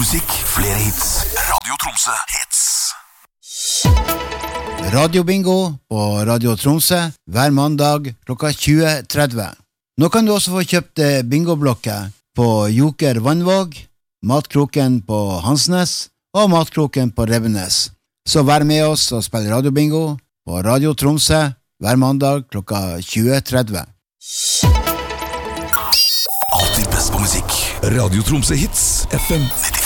musikk, flere hits. Radio Tromsø hits. Radio Bingo på Radio Tromsø hver mandag klokka 20:30. Nå kan du også få kjøpt bingoblokker på Joker Vannvåg, Matkroken på Hansnes og Matkroken på Revenes. Så vær med oss og spill Radio Bingo på Radio Tromsø hver mandag klokka 20:30. Alltid best på musikk. Radio Tromsø hits, FM 90.